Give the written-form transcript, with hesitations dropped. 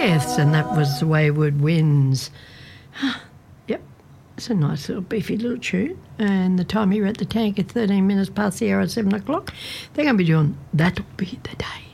Yes, and that was The Wayward Winds. Yep, it's a nice little beefy little tune. And the time here at the tank is 13 minutes past the hour at 7 o'clock. They're going to be doing That'll Be the Day.